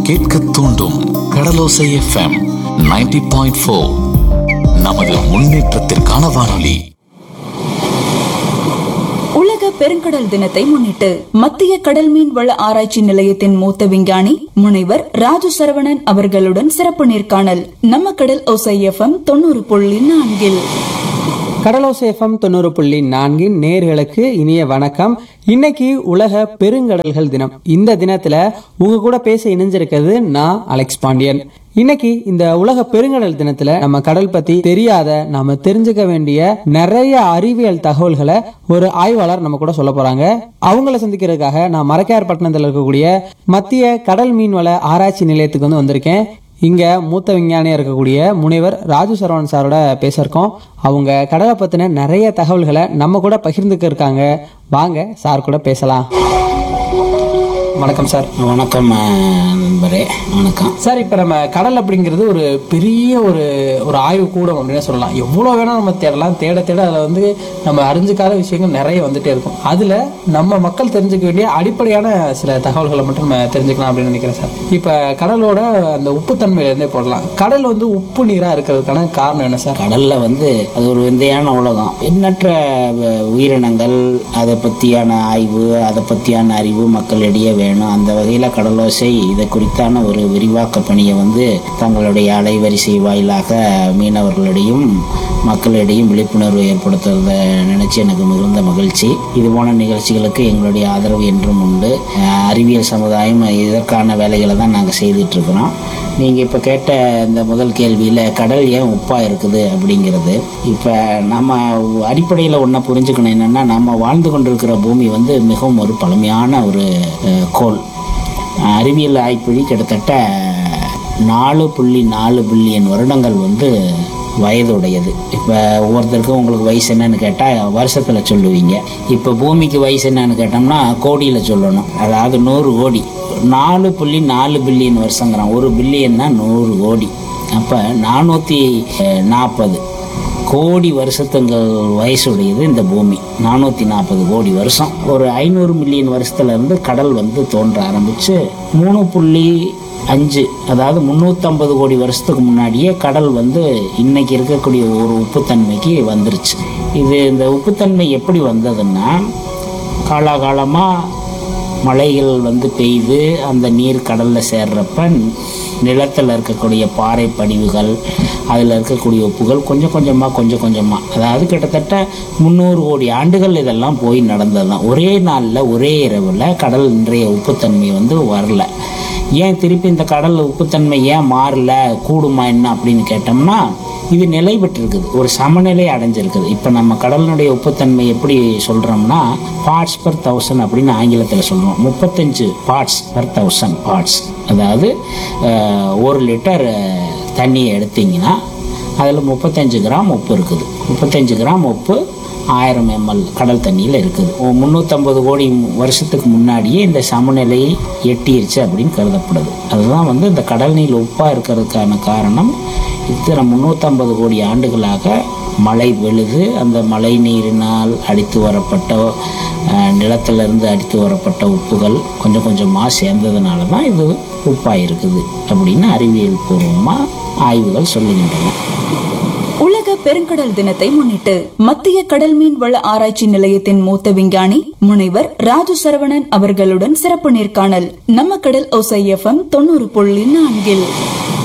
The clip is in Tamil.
கேட்க தூண்டும் கடலோசை எஃப்எம் 90.4. நமது முன்னேற்றத்திற்கான வானொலி. உலக பெருங்கடல் தினத்தை முன்னிட்டு மத்திய கடல் மீன் வள ஆராய்ச்சி நிலையத்தின் மூத்த விஞ்ஞானி முனைவர் ராஜு சரவணன் அவர்களுடன் சிறப்பு நேர்காணல் நம்ம கடல் ஓசை எஃப்எம் 90.4. கடலோசை எஃப்எம் 90.4 நேர்களுக்கு இனிய வணக்கம். இன்னைக்கு உலக பெருங்கடல்கள் தினம். இந்த தினத்துல உங்க கூட பேச இணைஞ்சிருக்கிறது நான் அலெக்ஸ் பாண்டியன். இன்னைக்கு இந்த உலக பெருங்கடல் தினத்துல நம்ம கடல் பத்தி தெரியாத, நாம தெரிஞ்சுக்க வேண்டிய நிறைய அறிவியல் தகவல்களை ஒரு ஆய்வாளர் நம்ம கூட சொல்ல போறாங்க. அவங்கள சந்திக்கிறதுக்காக நான் மரக்காயர்பட்டினத்தில் இருக்கக்கூடிய மத்திய கடல் மீன்வள ஆராய்ச்சி நிலையத்துக்கு வந்து வந்திருக்கேன். இங்க மூத்த விஞ்ஞானியா இருக்கக்கூடிய முனைவர் ராஜு சரவணன் சாரோட பேச இருக்கோம். அவங்க கடலை பத்தின நிறைய தகவல்களை நம்ம கூட பகிர்ந்துக்க இருக்காங்க. வாங்க சார் கூட பேசலாம். வணக்கம் சார். வணக்கம் நண்பரே. வணக்கம் சார். இப்போ நம்ம கடல் அப்படிங்கிறது ஒரு பெரிய ஒரு ஆய்வு கூடம் அப்படின்னு சொல்லலாம். எவ்வளோ வேணால் நம்ம தேடலாம். தேட அதில் வந்து நம்ம அறிஞ்சிக்காத விஷயங்கள் நிறைய வந்துட்டே இருக்கும். அதில் நம்ம மக்கள் தெரிஞ்சுக்க வேண்டிய அடிப்படையான சில தகவல்களை மட்டும் நம்ம தெரிஞ்சுக்கலாம் அப்படின்னு நினைக்கிறேன் சார். இப்போ கடலோட அந்த உப்புத்தன்மையிலேருந்தே போடலாம். கடல் வந்து உப்பு நீராக இருக்கிறதுக்கான காரணம் என்ன சார்? கடலில் வந்து அது ஒரு விந்தையான உலகம். எண்ணற்ற உயிரினங்கள், அதை பற்றியான ஆய்வு, அதை பற்றியான அறிவு மக்களிடையே வேணும். அந்த வகையில் கடலோசை இதை குறித்தான ஒரு விரிவாக்க பணியை வந்து தங்களுடைய அலைவரிசை வாயிலாக மீனவர்களிடையும் மக்களிடையும் விழிப்புணர்வு ஏற்படுத்துறத நினைச்சு எனக்கு மிகுந்த மகிழ்ச்சி. இது போன நிகழ்ச்சிகளுக்கு எங்களுடைய ஆதரவு என்றும் உண்டு. அறிவியல் சமுதாயம் இதற்கான வேலைகளை தான் நாங்கள் செய்துட்டு இருக்கிறோம். நீங்கள் இப்போ கேட்ட இந்த முதல் கேள்வியில் கடல் ஏன் உப்பாக இருக்குது அப்படிங்கிறது, இப்போ நம்ம அடிப்படையில் ஒன்றை புரிஞ்சுக்கணும். என்னென்னா, நம்ம வாழ்ந்து கொண்டிருக்கிற பூமி வந்து மிகவும் ஒரு பழமையான ஒரு கோள். அறிவியல் ஆய்வுப்படி கிட்டத்தட்ட 4.4 பில்லியன் வருடங்கள் வந்து வயதுடையது. இப்போ ஒவ்வொருத்தருக்கும் உங்களுக்கு வயசு என்னன்னு கேட்டால் வருஷத்தில் சொல்லுவீங்க. இப்போ பூமிக்கு வயசு என்னன்னு கேட்டோம்னா கோடியில் சொல்லணும். அதாவது 100 கோடி. 4.4 பில்லியன் வருஷங்கிறான். 1 பில்லியன்னா 100 கோடி. அப்போ 440 கோடி வருஷத்துங்கள் வயசுடையது இந்த பூமி. 440 கோடி வருஷம். ஒரு 500 மில்லியன் வருஷத்துலேருந்து கடல் வந்து தோன்ற ஆரம்பித்து 3.5, அதாவது 350 கோடி வருஷத்துக்கு முன்னாடியே கடல் வந்து இன்னைக்கு இருக்கக்கூடிய ஒரு உப்புத்தன்மைக்கு வந்துருச்சு. இந்த உப்புத்தன்மை எப்படி வந்ததுன்னா, காலாகாலமாக மழைகள் வந்து பெய்து அந்த நீர் கடலில் சேர்றப்ப நிலத்தில் இருக்கக்கூடிய பாறை படிவுகள், அதில் இருக்கக்கூடிய உப்புகள் கொஞ்சம் கொஞ்சமாக அதாவது கிட்டத்தட்ட 300 கோடி ஆண்டுகள் இதெல்லாம் போய் நடந்தது தான். ஒரே நாளில் ஒரே இரவில் கடல் இன்றைய உப்புத்தன்மை வந்து வரல. ஏன் திருப்பி இந்த கடல் உப்புத்தன்மை ஏன் மாறல, கூடுமா என்ன அப்படின்னு கேட்டோம்னா, இது நிலை பெற்றிருக்குது, ஒரு சமநிலை அடைஞ்சிருக்குது. இப்போ நம்ம கடலினுடைய உப்புத்தன்மை எப்படி சொல்கிறோம்னா, பார்ட்ஸ் பெர் 1000 அப்படின்னு ஆங்கிலத்தில் சொல்கிறோம். 35 பார்ட்ஸ் பெர் 1000 பார்ட்ஸ். அதாவது 1 லிட்டர் தண்ணியை எடுத்திங்கன்னா அதில் 35 கிராம் உப்பு இருக்குது. 35 கிராம் உப்பு 1000 ml கடல் தண்ணியில் இருக்குது. 350 கோடி வருஷத்துக்கு முன்னாடியே இந்த சமநிலையை எட்டிருச்சு அப்படின்னு கருதப்படுது. அதுதான் வந்து இந்த கடல் நீர் உப்பாக இருக்கிறதுக்கான காரணம். இத்தனை 350 கோடி ஆண்டுகளாக மழை விழுது, அந்த மழை நீரினால் அடித்து வரப்பட்ட நிலத்திலிருந்து அடித்து வரப்பட்ட உப்புகள் கொஞ்சம் கொஞ்சமாக சேர்ந்ததுனால தான் இது உப்பாக இருக்குது அப்படின்னு அறிவியல் பூர்வமாக ஆய்வுகள் சொல்லுகின்றன. உலக பெருங்கடல் தினத்தை முன்னிட்டு மத்திய கடல் மீன் வள ஆராய்ச்சி நிலையத்தின் மூத்த விஞ்ஞானி முனைவர் ராஜு சரவணன் அவர்களுடன் சிறப்பு நேர்காணல் நம்ம கடல் ஓசை எஃப்எம் 90.4.